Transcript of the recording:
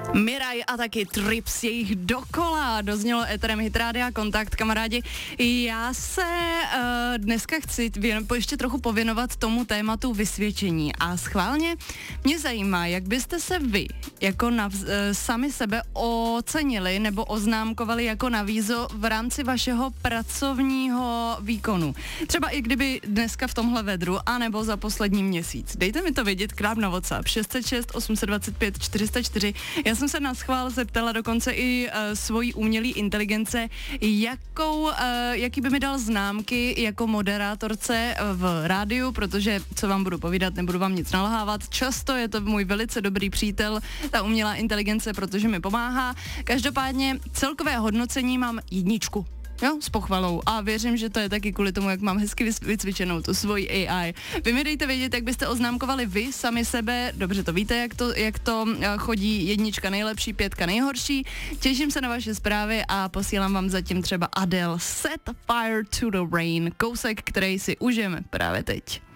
Miraj a taky Trips, jejich dokola, doznělo éterem Hit Rádia Kontakt, kamarádi. Já se dneska chci ještě trochu pověnovat tomu tématu vysvědčení a schválně mě zajímá, jak byste se vy jako sami sebe ocenili nebo oznámkovali jako navízo v rámci vašeho pracovního výkonu. Třeba i kdyby dneska v tomhle vedru, anebo za poslední měsíc. Dejte mi to vědět k nám na WhatsApp 606 825 404. Já jsem se na schvál zeptala dokonce i svojí umělé inteligence, jaký by mi dal známky jako moderátorce v rádiu, protože co vám budu povídat, nebudu vám nic nalhávat. Často je to můj velice dobrý přítel, ta umělá inteligence, protože mi pomáhá. Každopádně celkové hodnocení mám 1. Jo, s pochvalou. A věřím, že to je taky kvůli tomu, jak mám hezky vycvičenou tu svoji AI. Vy mi dejte vědět, jak byste oznámkovali vy sami sebe. Dobře to víte, jak to chodí 1 nejlepší, 5 nejhorší. Těším se na vaše zprávy a posílám vám zatím třeba Adele Set Fire to the Rain. Kousek, který si užijeme právě teď.